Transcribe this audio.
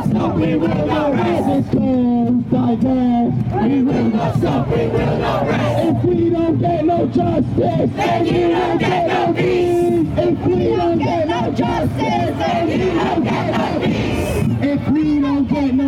stop, we will not rest. Resistance, divest. We will not stop, we will not rest. If we don't get no justice, Then you don't get no peace. If we don't get no justice, Then you don't get no peace. if we don't get no